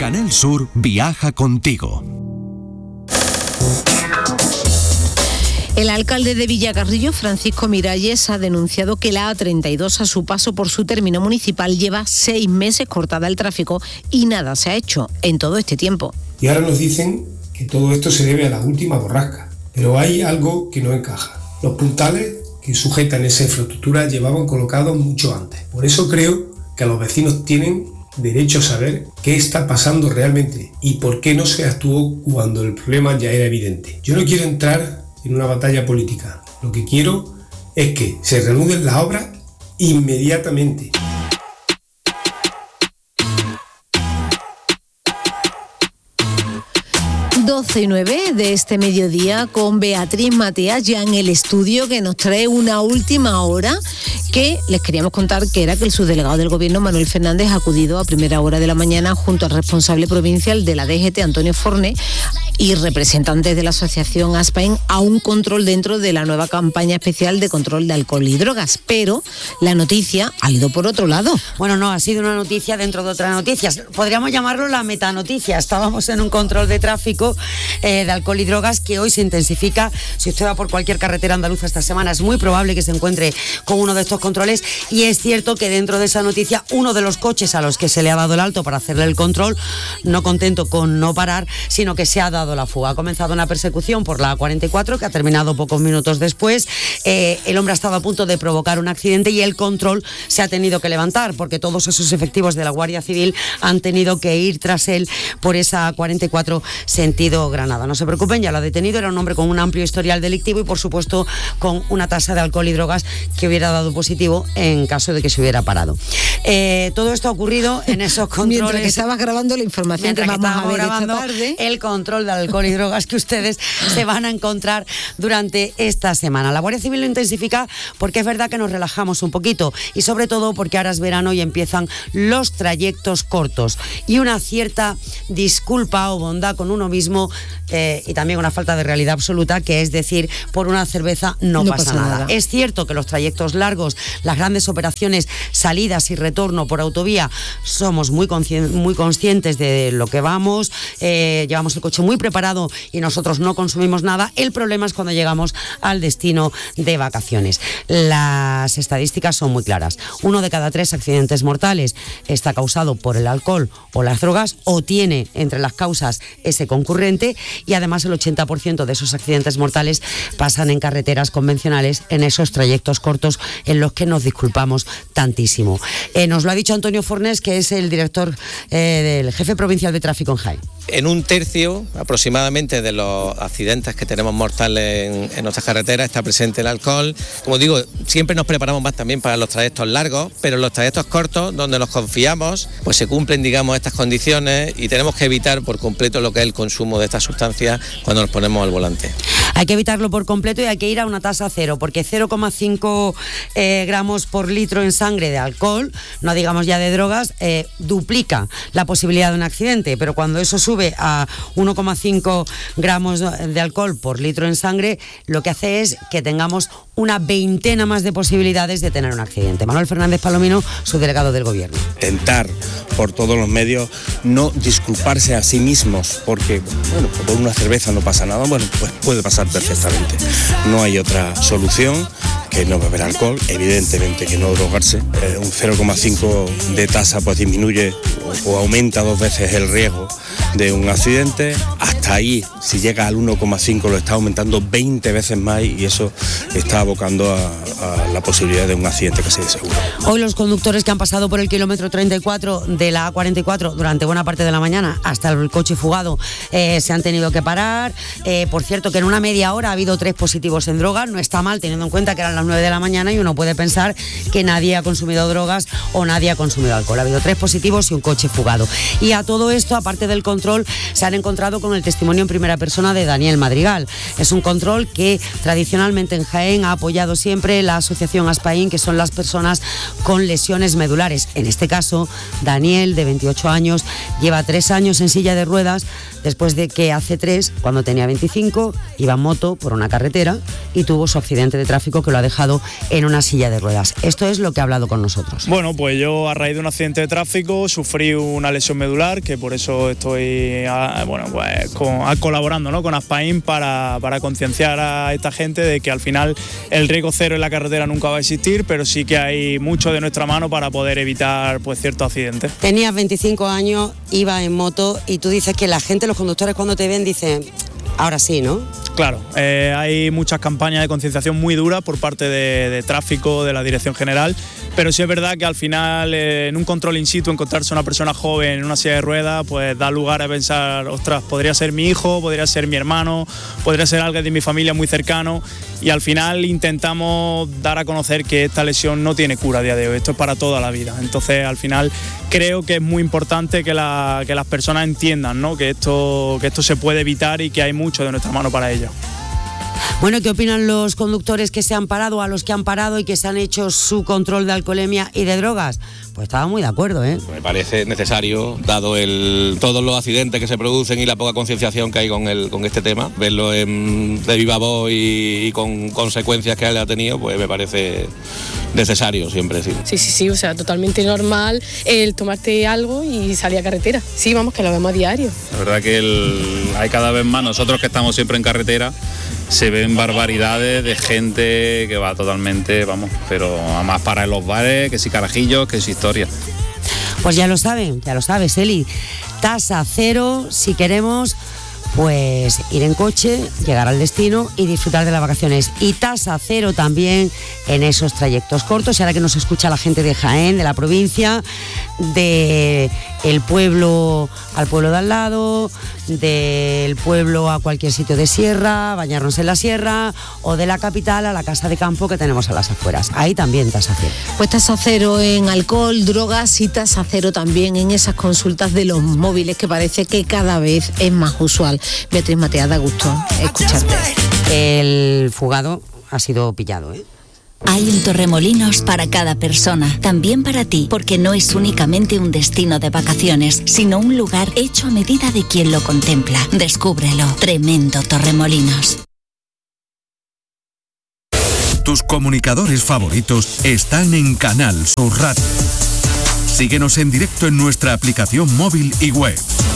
Canal Sur viaja contigo. El alcalde de Villacarrillo, Francisco Miralles, ha denunciado que la A32 a su paso por su término municipal lleva 6 meses cortada el tráfico y nada se ha hecho en todo este tiempo. Y ahora nos dicen que todo esto se debe a la última borrasca, pero hay algo que no encaja. Los puntales que sujetan esa infraestructura llevaban colocados mucho antes. Por eso creo que los vecinos tienen derecho a saber qué está pasando realmente y por qué no se actuó cuando el problema ya era evidente. Yo no quiero entrar en una batalla política. Lo que quiero es que se reanuden las obras inmediatamente. Doce y 9 de este mediodía con Beatriz Matías ya en el estudio, que nos trae una última hora que les queríamos contar, que era que el subdelegado del Gobierno, Manuel Fernández, ha acudido a primera hora de la mañana junto al responsable provincial de la DGT, Antonio Forné, y representantes de la asociación Aspain a un control dentro de la nueva campaña especial de control de alcohol y drogas. Pero la noticia ha ido por otro lado. Bueno, no, ha sido una noticia dentro de otras noticias. Podríamos llamarlo la metanoticia. Estábamos en un control de tráfico de alcohol y drogas que hoy se intensifica. Si usted va por cualquier carretera andaluza esta semana, es muy probable que se encuentre con uno de estos controles, y es cierto que dentro de esa noticia, uno de los coches a los que se le ha dado el alto para hacerle el control, no contento con no parar, sino que se ha dado la fuga. Ha comenzado una persecución por la A44 que ha terminado pocos minutos después. El hombre ha estado a punto de provocar un accidente y el control se ha tenido que levantar porque todos esos efectivos de la Guardia Civil han tenido que ir tras él por esa A44 sentido Granada. No se preocupen, ya lo ha detenido. Era un hombre con un amplio historial delictivo y por supuesto con una tasa de alcohol y drogas que hubiera dado positivo en caso de que se hubiera parado. Todo esto ha ocurrido en esos controles. Mientras que estabas grabando la información que vamos a ver esta tarde. El control de alcohol y drogas que ustedes se van a encontrar durante esta semana. La Guardia Civil lo intensifica porque es verdad que nos relajamos un poquito y sobre todo porque ahora es verano y empiezan los trayectos cortos y una cierta disculpa o bondad con uno mismo y también una falta de realidad absoluta, que es decir, por una cerveza no pasa nada. Es cierto que los trayectos largos, las grandes operaciones, salidas y retorno por autovía, somos muy conscientes de lo que vamos, llevamos el coche muy preparado y nosotros no consumimos nada. El problema es cuando llegamos al destino de vacaciones. Las estadísticas son muy claras. 1 de cada 3 accidentes mortales está causado por el alcohol o las drogas, o tiene entre las causas ese concurrente, y además el 80% de esos accidentes mortales pasan en carreteras convencionales, en esos trayectos cortos en los que nos disculpamos tantísimo. Nos lo ha dicho Antonio Fornés, que es el director del jefe provincial de tráfico en Jaén. En un tercio aproximadamente de los accidentes que tenemos mortales en nuestras carreteras está presente el alcohol. Como digo, siempre nos preparamos más también para los trayectos largos, pero en los trayectos cortos, donde nos confiamos, pues se cumplen, digamos, estas condiciones y tenemos que evitar por completo lo que es el consumo de estas sustancias cuando nos ponemos al volante. Hay que evitarlo por completo y hay que ir a una tasa cero, porque 0,5 gramos por litro en sangre de alcohol, no digamos ya de drogas, duplica la posibilidad de un accidente, pero cuando eso sube a 1,5 gramos de alcohol por litro en sangre, lo que hace es que tengamos una veintena más de posibilidades de tener un accidente. Manuel Fernández Palomino, subdelegado del Gobierno. Intentar por todos los medios no disculparse a sí mismos, porque bueno, por una cerveza no pasa nada, bueno, pues puede pasar perfectamente. No hay otra solución que no beber alcohol, evidentemente que no drogarse. Un 0,5 de tasa pues disminuye o aumenta 2 veces el riesgo de un accidente. Hasta ahí, si llega al 1,5 lo está aumentando 20 veces más y eso está abocando a la posibilidad de un accidente casi de seguro. Hoy los conductores que han pasado por el kilómetro 34 de la A44 durante buena parte de la mañana hasta el coche fugado se han tenido que parar. Por cierto, que en una media hora ha habido 3 positivos en drogas. No está mal, teniendo en cuenta que eran las 9 de la mañana y uno puede pensar que nadie ha consumido drogas o nadie ha consumido alcohol. Ha habido 3 positivos y un coche fugado. Y a todo esto, aparte del control control se han encontrado con el testimonio en primera persona de Daniel Madrigal. Es un control que tradicionalmente en Jaén ha apoyado siempre la asociación Aspaín, que son las personas con lesiones medulares. En este caso, Daniel, de 28 años, lleva 3 años en silla de ruedas después de que hace 3, cuando tenía 25, iba en moto por una carretera y tuvo su accidente de tráfico que lo ha dejado en una silla de ruedas. Esto es lo que ha hablado con nosotros. Bueno, pues yo a raíz de un accidente de tráfico sufrí una lesión medular, que por eso estoy colaborando, ¿no?, con Aspaín para concienciar a esta gente de que al final el riesgo cero en la carretera nunca va a existir, pero sí que hay mucho de nuestra mano para poder evitar pues ciertos accidentes. Tenías 25 años, ibas en moto y tú dices que la gente, los conductores cuando te ven dicen, ahora sí, ¿no? Claro, hay muchas campañas de concienciación muy duras por parte de tráfico, de la Dirección General, pero sí es verdad que al final en un control in situ encontrarse una persona joven en una silla de ruedas pues da lugar a pensar, ostras, podría ser mi hijo, podría ser mi hermano, podría ser alguien de mi familia muy cercano, y al final intentamos dar a conocer que esta lesión no tiene cura a día de hoy, esto es para toda la vida. Entonces al final creo que es muy importante que las personas entiendan, ¿no?, que esto se puede evitar y que hay mucho de nuestra mano para ello. Bueno, ¿qué opinan los conductores que se han parado, a los que han parado y que se han hecho su control de alcoholemia y de drogas? Pues estaba muy de acuerdo, ¿eh? Me parece necesario, dado todos los accidentes que se producen y la poca concienciación que hay con este tema, verlo de viva voz y con consecuencias que él ha tenido, pues me parece necesario siempre, sí. Sí, o sea, totalmente normal el tomarte algo y salir a carretera. Sí, vamos, que lo vemos a diario. La verdad que hay cada vez más, nosotros que estamos siempre en carretera, se ven barbaridades de gente que va totalmente, pero a más para en los bares, que si carajillos, que si historia. Pues ya lo sabes, Eli. Tasa cero si queremos pues ir en coche, llegar al destino y disfrutar de las vacaciones. Y tasa cero también en esos trayectos cortos. Y ahora que nos escucha la gente de Jaén, de la provincia, de el pueblo al pueblo de al lado, del pueblo a cualquier sitio de sierra, bañarnos en la sierra, o de la capital a la casa de campo que tenemos a las afueras. Ahí también tasa cero. Pues tasa cero en alcohol, drogas, y tasa cero también en esas consultas de los móviles, que parece que cada vez es más usual. Beatriz Mateas, da gusto escucharte. El fugado ha sido pillado, ¿eh? Hay un Torremolinos para cada persona, también para ti, porque no es únicamente un destino de vacaciones, sino un lugar hecho a medida de quien lo contempla. Descúbrelo. Tremendo Torremolinos. Tus comunicadores favoritos están en Canal Sur Radio. Síguenos en directo en nuestra aplicación móvil y web.